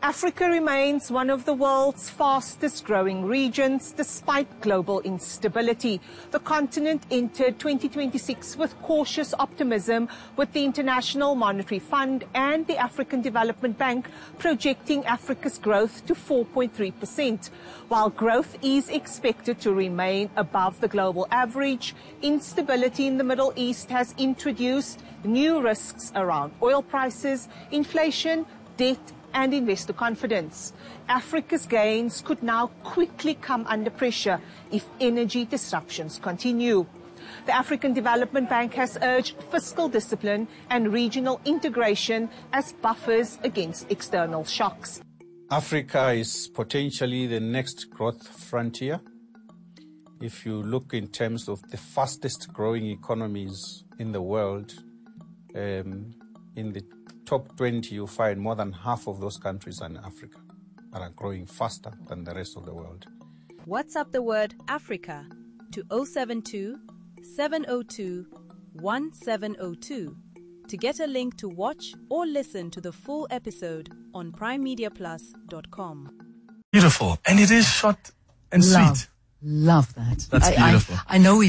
Africa remains one of the world's fastest growing regions despite global instability. The continent entered 2026 with cautious optimism, with the International Monetary Fund and the African Development Bank projecting Africa's growth to 4.3%. While growth is expected to remain above the global average, instability in the Middle East has introduced new risks around oil prices, inflation, debt and investor confidence. Africa's gains could now quickly come under pressure if energy disruptions continue. The African Development Bank has urged fiscal discipline and regional integration as buffers against external shocks. Africa is potentially the next growth frontier. If you look in terms of the fastest growing economies in the world, in the top 20, you find more than half of those countries are in Africa and are growing faster than the rest of the world. WhatsApp the word Africa to 072 702 1702 to get a link to watch or listen to the full episode on primemediaplus.com. Beautiful. And it is short and sweet. Love that. That's beautiful. I know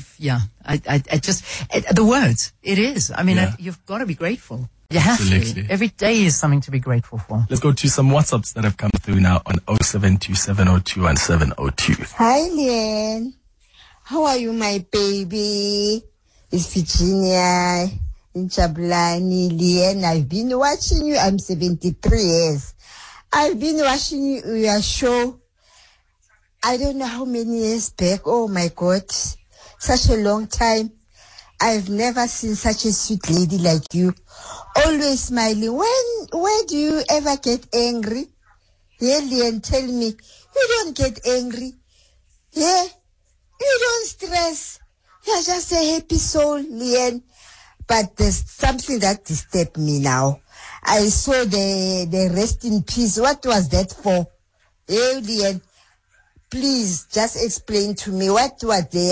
the words, it is. I mean, you've got to be grateful. You have to. Every day is something to be grateful for. Let's go to some WhatsApps that have come through now on 072 702 1702. Hi, Leanne. How are you, my baby? It's Virginia in Jabulani. Leanne, I've been watching you. I'm 73 years. I've been watching your show. I don't know how many years back. Oh, my God. Such a long time. I've never seen such a sweet lady like you. Always smiling. Where do you ever get angry? Yeah, Leanne, tell me. You don't get angry. Yeah? You don't stress. You're just a happy soul, Leanne. But there's something that disturbed me now. I saw the rest in peace. What was that for? Yeah, Leanne. Please just explain to me what was the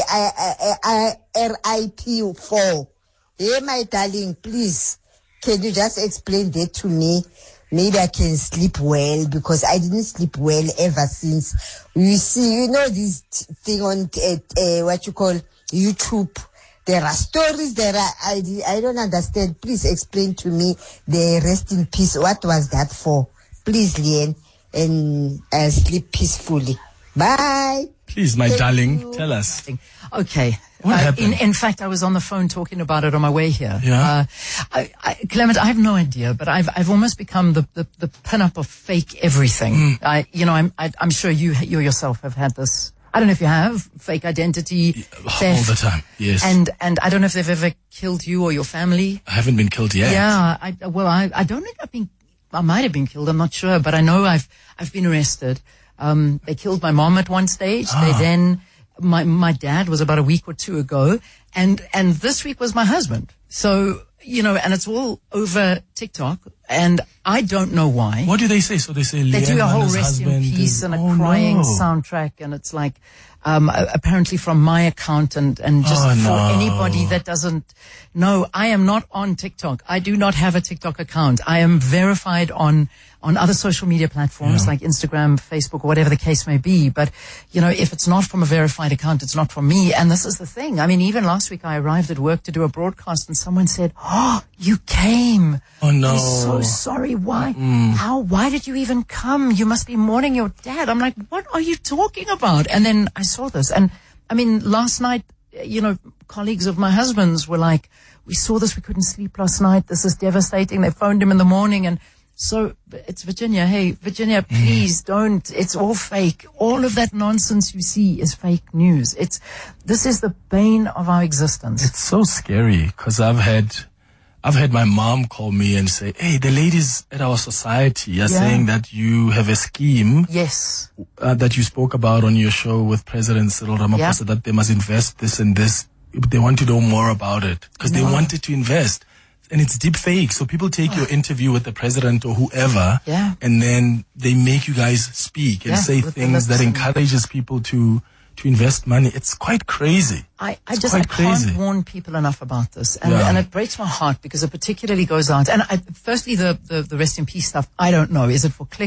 RIP for. Yeah, my darling, please. Can you just explain that to me? Maybe I can sleep well, because I didn't sleep well ever since. You see, you know this thing on what you call YouTube. There are stories there. I don't understand. Please explain to me the rest in peace. What was that for? Please, Leanne, and sleep peacefully. Bye. Please, my darling, tell us. Okay. What happened? In fact, I was on the phone talking about it on my way here. Yeah. Clement, I have no idea, but I've almost become the pin-up of fake everything. I'm sure you yourself have had this. I don't know if you have fake identity theft. All the time. Yes. And I don't know if they've ever killed you or your family. I haven't been killed yet. Yeah. I don't think I might have been killed. I'm not sure, but I know I've been arrested. They killed my mom at one stage. They then, my dad was about a week or two ago, and this week was my husband. So, and it's all over TikTok, and I don't know why. What do they say? So they say they do a whole rest in peace and a crying soundtrack, and it's like, apparently from my account, and just for anybody that doesn't know, I am not on TikTok. I do not have a TikTok account. I am verified on other social media platforms like Instagram, Facebook, or whatever the case may be. But, if it's not from a verified account, it's not from me. And this is the thing. I mean, even last week I arrived at work to do a broadcast and someone said, "Oh, you came. Oh, no. I'm so sorry. Why? Why did you even come? You must be mourning your dad." I'm like, what are you talking about? And then I saw this. And I mean, last night, colleagues of my husband's were like, "We saw this. We couldn't sleep last night. This is devastating." They phoned him in the morning, and so it's Virginia. Hey, Virginia, please don't. It's all fake. All of that nonsense you see is fake news. This is the bane of our existence. It's so scary, because I've had my mom call me and say, "Hey, the ladies at our society are saying that you have a scheme." Yes. That you spoke about on your show with President Cyril Ramaphosa, that they must invest this and this. They want to know more about it, because they wanted to invest. And it's deep fake. So people take your interview with the president or whoever, and then they make you guys speak and say things that encourages people to invest money. It's quite crazy. I can't warn people enough about this. And it breaks my heart, because it particularly goes out. And firstly, the rest in peace stuff, I don't know. Is it for click?